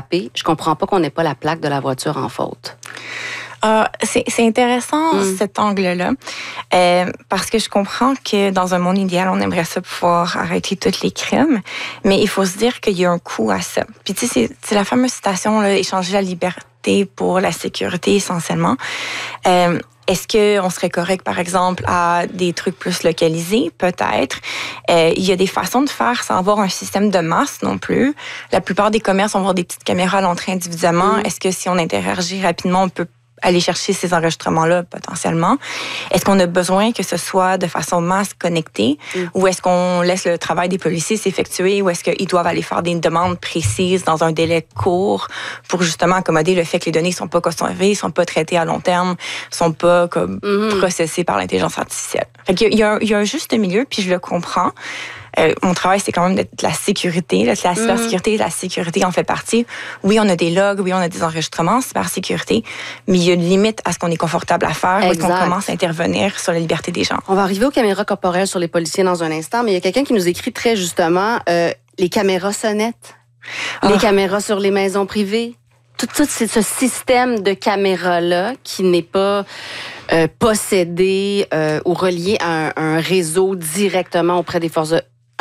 frappé. Je comprends pas qu'on n'ait pas la plaque de la voiture en faute. C'est intéressant cet angle-là, parce que je comprends que dans un monde idéal, on aimerait ça pouvoir arrêter tous les crimes, mais il faut se dire qu'il y a un coût à ça. Puis tu sais, c'est la fameuse citation, là, échanger la liberté pour la sécurité essentiellement. Est-ce qu'on serait correct, par exemple, à des trucs plus localisés? Peut-être. Il y a des façons de faire sans avoir un système de masse non plus. La plupart des commerces vont avoir des petites caméras à l'entrée individuellement. Est-ce que si on interagit rapidement, on peut aller chercher ces enregistrements-là potentiellement? Est-ce qu'on a besoin que ce soit de façon masse connectée ou est-ce qu'on laisse le travail des policiers s'effectuer ou est-ce qu'ils doivent aller faire des demandes précises dans un délai court pour justement accommoder le fait que les données ne sont pas conservées, ne sont pas traitées à long terme, ne sont pas comme processées par l'intelligence artificielle? Fait qu'il y a un juste milieu, puis je le comprends. Mon travail, c'est quand même de la sécurité. La cybersécurité, la sécurité en fait partie. Oui, on a des logs, oui, on a des enregistrements, cybersécurité, mais il y a une limite à ce qu'on est confortable à faire ou est-ce qu'on commence à intervenir sur la liberté des gens. On va arriver aux caméras corporelles sur les policiers dans un instant, mais il y a quelqu'un qui nous écrit très justement les caméras sonnettes, les caméras sur les maisons privées. Tout ce système de caméras-là qui n'est pas possédé ou relié à un réseau directement auprès des forces de...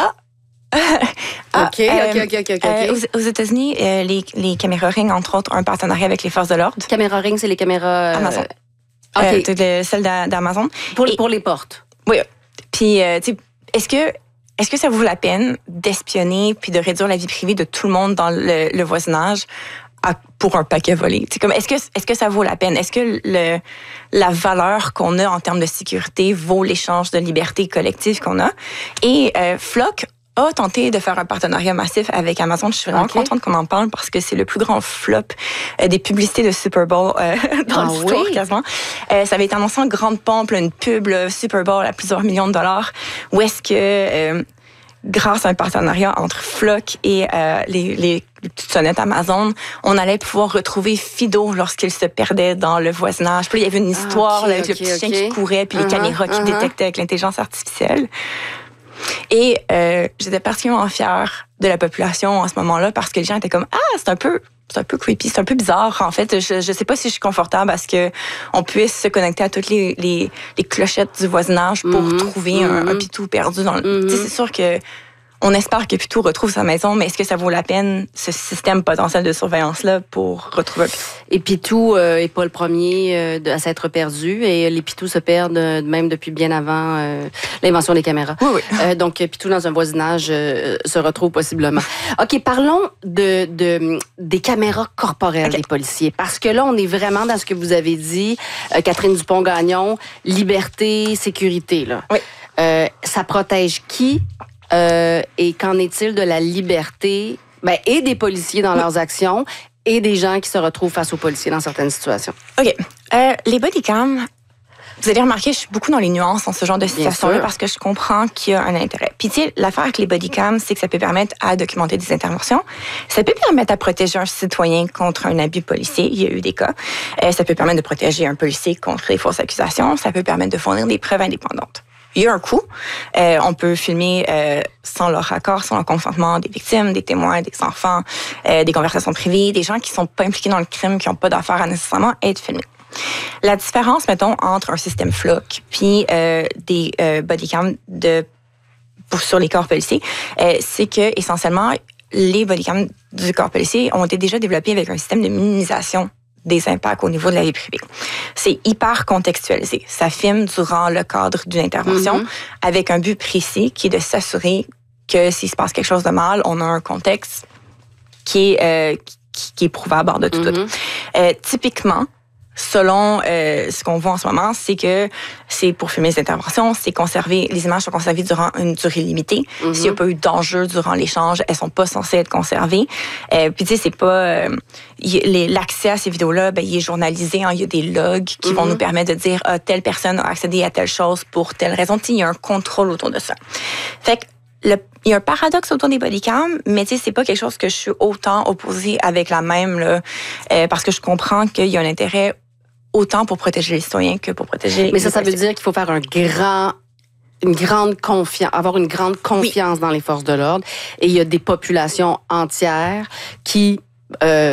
OK. Aux États-Unis, les caméras Ring, entre autres, ont un partenariat avec les forces de l'ordre. Caméras Ring, c'est les caméras... Amazon. OK. Celle d'Amazon. Pour les portes. Oui. Puis, tu sais, est-ce que ça vaut la peine d'espionner puis de réduire la vie privée de tout le monde dans le voisinage pour un paquet volé? C'est comme, est-ce que ça vaut la peine? Est-ce que la valeur qu'on a en termes de sécurité vaut l'échange de liberté collective qu'on a? Et Flock a tenté de faire un partenariat massif avec Amazon. Je suis vraiment contente qu'on en parle parce que c'est le plus grand flop des publicités de Super Bowl dans l'histoire, quasiment. Ça avait été annoncé en grande pompe, une pub Super Bowl à plusieurs millions de dollars. Où est-ce que... grâce à un partenariat entre Flock et les petites sonnettes Amazon, on allait pouvoir retrouver Fido lorsqu'il se perdait dans le voisinage. Puis il y avait une histoire avec le petit chien qui courait, puis les caméras qui détectaient avec l'intelligence artificielle. Et j'étais particulièrement fière de la population en ce moment-là parce que les gens étaient comme « c'est un peu creepy, c'est un peu bizarre. En fait, je sais pas si je suis confortable à ce qu'on puisse se connecter à toutes les clochettes du voisinage pour trouver un pitou perdu dans le... C'est sûr que on espère que Pitou retrouve sa maison, mais est-ce que ça vaut la peine, ce système potentiel de surveillance-là, pour retrouver un Pitou? Et Pitou n'est pas le premier à s'être perdu. Et les Pitous se perdent même depuis bien avant l'invention des caméras. Oui. Donc, Pitou dans un voisinage se retrouve possiblement. OK, parlons des caméras corporelles des policiers. Parce que là, on est vraiment dans ce que vous avez dit, Catherine Dupont-Gagnon, liberté, sécurité. Là. Oui. Ça protège qui? Et qu'en est-il de la liberté et des policiers dans leurs actions et des gens qui se retrouvent face aux policiers dans certaines situations? OK. Les bodycams, vous allez remarquer, je suis beaucoup dans les nuances dans ce genre de situation-là parce que je comprends qu'il y a un intérêt. Puis tu sais, l'affaire avec les bodycams, c'est que ça peut permettre à documenter des interventions. Ça peut permettre à protéger un citoyen contre un abus policier. Il y a eu des cas. Ça peut permettre de protéger un policier contre les fausses accusations. Ça peut permettre de fournir des preuves indépendantes. Il y a un coût. On peut filmer sans leur accord, sans leur consentement, des victimes, des témoins, des enfants, des conversations privées, des gens qui sont pas impliqués dans le crime, qui n'ont pas d'affaires à nécessairement être filmés. La différence, mettons, entre un système Flock puis des bodycams sur les corps policiers, c'est que essentiellement les bodycams du corps policier ont été déjà développés avec un système de minimisation des impacts au niveau de la vie privée. C'est hyper contextualisé. Ça filme durant le cadre d'une intervention avec un but précis qui est de s'assurer que s'il se passe quelque chose de mal, on a un contexte qui est prouvable hors de tout doute. Typiquement, selon ce qu'on voit en ce moment, c'est que c'est pour filmer les interventions, les images sont conservées durant une durée limitée. S'il n'y a pas eu d'enjeu durant l'échange, elles sont pas censées être conservées. Puis tu sais, c'est pas l'accès à ces vidéos-là, il est journalisé. Il y a des logs qui vont nous permettre de dire telle personne a accédé à telle chose pour telle raison. Il y a un contrôle autour de ça. Fait que il y a un paradoxe autour des bodycams, mais tu sais, c'est pas quelque chose que je suis autant opposée avec la même là, parce que je comprends qu'il y a un intérêt autant pour protéger les citoyens que pour protéger les Mais ça veut dire qu'il faut faire avoir une grande confiance dans les forces de l'ordre. Et il y a des populations entières qui